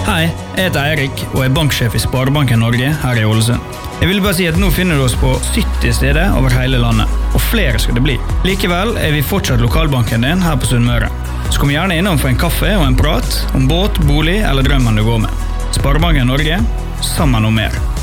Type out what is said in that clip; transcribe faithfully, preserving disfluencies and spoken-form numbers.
Hei, jeg heter Eirik og er banksjef i Sparebanken Norge her i Ålesund. Jeg vil bare si at nå finner du oss på sytti steder over hele landet, og flere skal det bli. Likevel er vi fortsatt lokalbanken din her på Sunnmøre. Så kom gjerne innom for en kaffe og en prat om båt, bolig eller drømmen du går med. Sparebanken Norge, sammen om mer.